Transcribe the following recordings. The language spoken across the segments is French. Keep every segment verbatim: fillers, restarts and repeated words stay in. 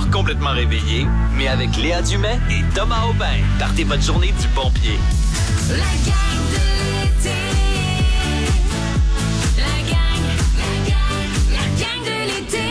encore complètement réveillé, mais avec Léa Dumais et Thomas Aubin. Partez votre journée du bon pied. La gang de l'été. La gang, la gang, la gang de l'été.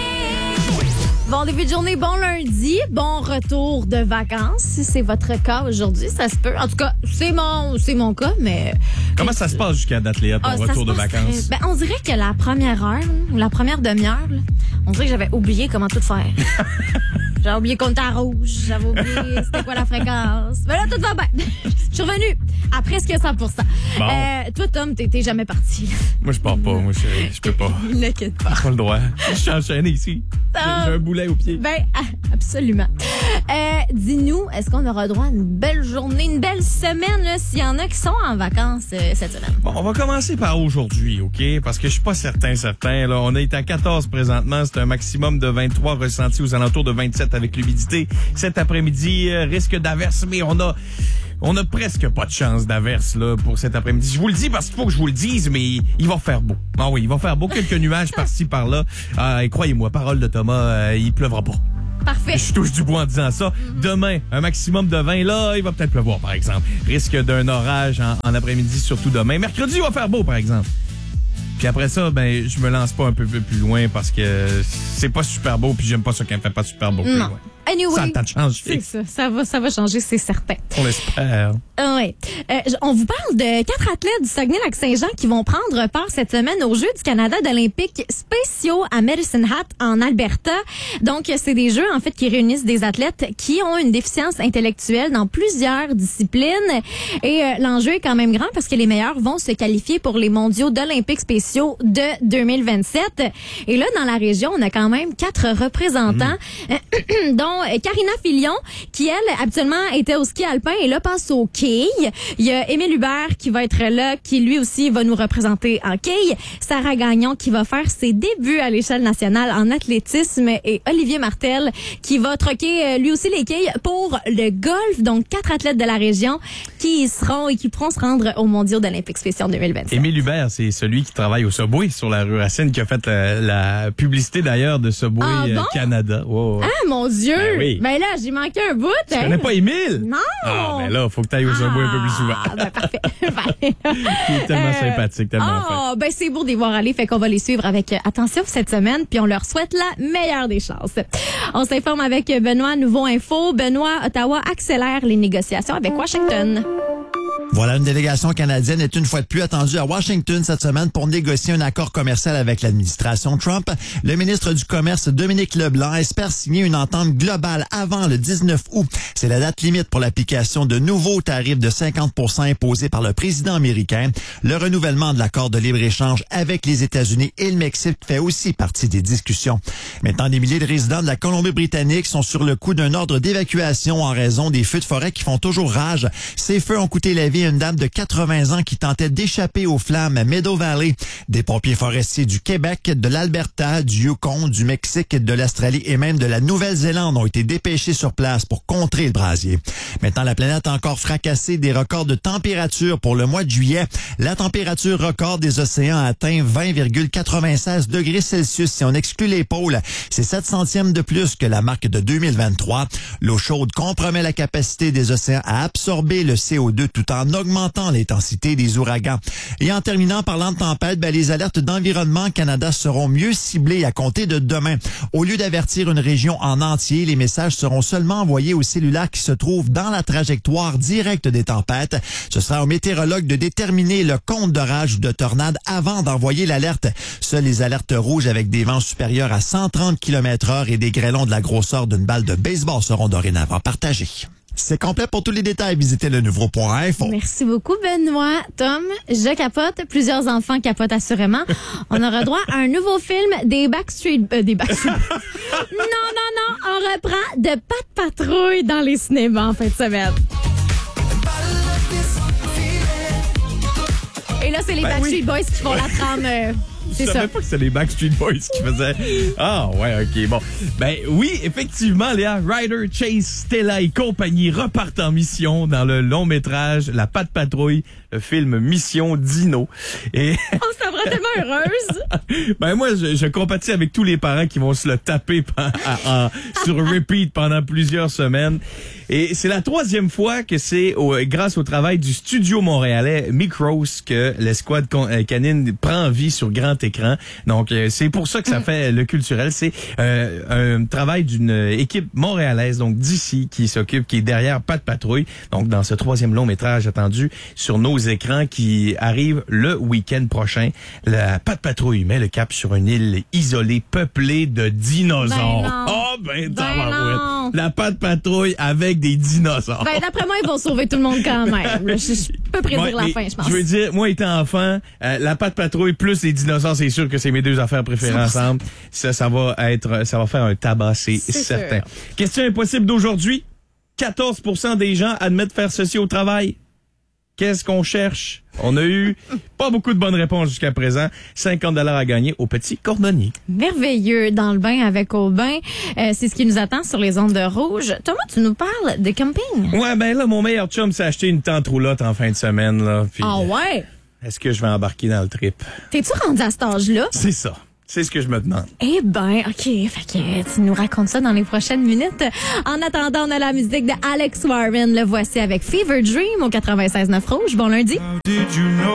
Bon début de journée, bon lundi, bon retour de vacances. Si c'est votre cas aujourd'hui, ça se peut. En tout cas, c'est mon, c'est mon cas, mais... Comment ça se passe jusqu'à date, Léa, ton Ah, ça retour se de passe vacances? très- Ben, on dirait que la première heure, ou la première demi-heure, là, on dirait que j'avais oublié comment tout faire. J'avais oublié qu'on était à rouge, j'avais oublié c'était quoi la fréquence. Mais là, tout va bien. Je suis revenue à presque cent pour cent. Bon. Euh, toi, Tom, t'es t'es jamais parti. Moi, je pars pas. Moi, je, je peux pas. Ne quitte pas. J'ai pas le droit. Je suis enchaîné ici. J'ai j'ai un boulet au pied. Ben, ah, absolument. Euh, dis-nous, est-ce qu'on aura droit à une belle journée, une belle semaine, là, s'il y en a qui sont en vacances euh, cette semaine? Bon, on va commencer par aujourd'hui, OK? Parce que je suis pas certain, certain. Là, on est à quatorze présentement. C'est un maximum de vingt-trois ressenti aux alentours de vingt-sept avec l'humidité. Cet après-midi, euh, risque d'averse, mais on a... On a presque pas de chance d'averse là pour cet après-midi. Je vous le dis parce qu'il faut que je vous le dise, mais il va faire beau. Ah oui, il va faire beau. Quelques nuages par-ci, par-là. Euh, et croyez-moi, parole de Thomas, euh, il pleuvra pas. Parfait. Je touche du bois en disant ça. Demain, un maximum de vingt, là, il va peut-être pleuvoir, par exemple. Risque d'un orage en, en après-midi, surtout demain. Mercredi, il va faire beau, par exemple. Puis après ça, ben, je me lance pas un peu plus loin parce que c'est pas super beau, puis j'aime pas ça quand il fait pas super beau plus Non. loin. Anyway, Ça a le temps de changer. c'est ça. Ça va, ça va changer, c'est certain. On l'espère. Ah ouais. Euh, j- on vous parle de quatre athlètes du Saguenay-Lac-Saint-Jean qui vont prendre part cette semaine aux Jeux du Canada d'Olympiques spéciaux à Medicine Hat en Alberta. Donc, c'est des jeux, en fait, qui réunissent des athlètes qui ont une déficience intellectuelle dans plusieurs disciplines. Et euh, l'enjeu est quand même grand parce que les meilleurs vont se qualifier pour les mondiaux d'Olympiques spéciaux de deux mille vingt-sept. Et là, dans la région, on a quand même quatre représentants, euh, dont euh, Karina Filion, qui, elle, habituellement, était au ski alpin et là, passe au quilles. Il y a Émile Hubert qui va être là, qui lui aussi va nous représenter en quilles. Sarah Gagnon qui va faire ses débuts à l'échelle nationale en athlétisme et Olivier Martel qui va troquer euh, lui aussi les quilles pour le golf. Donc, quatre athlètes de la région qui y seront et qui pourront se rendre aux mondiaux d'Olympiques spéciaux en deux mille vingt-sept. Émile Hubert, c'est celui qui travaille au Subway sur la rue Racine, qui a fait la, la publicité d'ailleurs de Subway Ah euh, bon? Canada. Wow, wow. Ah, mon Dieu! Ben oui. Ben là, j'ai manqué un bout. Tu connais pas Émile? Non! Ah, ben là, faut que tu ailles au Subway un peu plus souvent. Ah, ben parfait. Ben, Il est tellement euh, sympathique, tellement fin. Oh, ben c'est beau de les voir aller, fait qu'on va les suivre avec euh, attention cette semaine, puis on leur souhaite la meilleure des chances. On s'informe avec Benoît, Nouveau Info. Benoît, Ottawa accélère les négociations avec Washington. Voilà, une délégation canadienne est une fois de plus attendue à Washington cette semaine pour négocier un accord commercial avec l'administration Trump. Le ministre du Commerce, Dominique Leblanc, espère signer une entente globale avant le dix-neuf août. C'est la date limite pour l'application de nouveaux tarifs de cinquante pour cent imposés par le président américain. Le renouvellement de l'accord de libre-échange avec les États-Unis et le Mexique fait aussi partie des discussions. Maintenant, des milliers de résidents de la Colombie-Britannique sont sur le coup d'un ordre d'évacuation en raison des feux de forêt qui font toujours rage. Ces feux ont coûté la vie à une dame de quatre-vingts ans qui tentait d'échapper aux flammes à Meadow Valley. Des pompiers forestiers du Québec, de l'Alberta, du Yukon, du Mexique, de l'Australie et même de la Nouvelle-Zélande ont été dépêchés sur place pour contrer le brasier. Maintenant, la planète a encore fracassé des records de température pour le mois de juillet. La température record des océans a atteint vingt virgule quatre-vingt-seize degrés Celsius si on exclut les pôles. C'est sept centièmes de plus que la marque de deux mille vingt-trois. L'eau chaude compromet la capacité des océans à absorber le C O deux tout en augmentant l'intensité des ouragans. Et en terminant, parlant de tempête, ben, les alertes d'Environnement Canada seront mieux ciblées à compter de demain. Au lieu d'avertir une région en entier, les messages seront seulement envoyés aux cellulaires qui se trouvent dans la trajectoire directe des tempêtes. Ce sera aux météorologues de déterminer le compte d'orage ou de tornade avant d'envoyer l'alerte. Seules les alertes rouges avec des vents supérieurs à cent trente kilomètres heure et des grêlons de la grosseur d'une balle de baseball seront dorénavant partagés. C'est complet. Pour tous les détails, visitez le nouveau point info. Merci beaucoup, Benoît. Tom, je capote. Plusieurs enfants capotent assurément. On aura droit à un nouveau film des Backstreet... Euh, des Backstreet... non, non, non. On reprend de Pat Patrouille dans les cinémas en fin de semaine. Et là, c'est les Ben Backstreet oui. Boys qui font la trame... euh, Je C'est savais ça. pas que c'était les Backstreet Boys qui faisaient. Ah, ouais, OK, bon. Ben oui, effectivement, Léa, Ryder, Chase, Stella et compagnie repartent en mission dans le long métrage La Patte Patrouille, le film Mission Dino. Et Oh, ça me rend tellement heureuse. ben moi, je, je compatis avec tous les parents qui vont se le taper pen- à- à- sur repeat pendant plusieurs semaines. Et c'est la troisième fois que c'est au, grâce au travail du studio montréalais Micros que l'escouade con- euh, canine prend vie sur grand écran. Donc, euh, c'est pour ça que ça fait le culturel. C'est euh, un travail d'une équipe montréalaise, donc d'ici, qui s'occupe, qui est derrière Patte Patrouille. Donc, dans ce troisième long métrage attendu sur nos écrans qui arrive le week-end prochain, la Patte Patrouille met le cap sur une île isolée peuplée de dinosaures. Ben non. Oh, ben, Ben tabarouette. non. La Patte Patrouille avec des dinosaures. Ben, d'après moi, ils vont sauver tout le monde quand même. Je, je peux prédire Ouais, la mais fin, je pense. Je veux dire, moi étant enfant, euh, la Patte Patrouille plus les dinosaures, c'est sûr que c'est mes deux affaires préférées cent pour cent. ensemble. Ça, ça va être, ça va faire un tabac, c'est C'est certain. sûr. Question impossible d'aujourd'hui. quatorze pour cent des gens admettent faire ceci au travail. Qu'est-ce qu'on cherche? On a eu pas beaucoup de bonnes réponses jusqu'à présent. cinquante dollars à gagner au petit cordonnier. Merveilleux dans le bain avec Aubin. Euh, c'est ce qui nous attend sur les ondes de rouge. Thomas, tu nous parles de camping. Ouais, ben là, mon meilleur chum s'est acheté une tente roulotte en fin de semaine, là. Puis, Ah ouais? est-ce que je vais embarquer dans le trip? T'es-tu rendu à cet âge-là? C'est ça. C'est ce que je me demande. Eh ben, OK. Fait que tu nous racontes ça dans les prochaines minutes. En attendant, on a la musique de Alex Warren. Le voici avec Fever Dream au quatre-vingt-seize neuf Rouge. Bon lundi.